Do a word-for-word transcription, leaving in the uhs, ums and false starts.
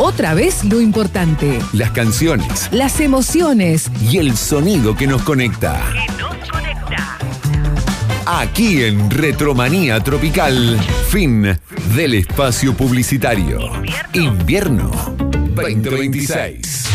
otra vez lo importante. Las canciones. Las emociones. Y el sonido que nos conecta. Que nos conecta. Aquí en Retromanía Tropical. Fin del espacio publicitario. Invierno. Invierno veinte veintiséis.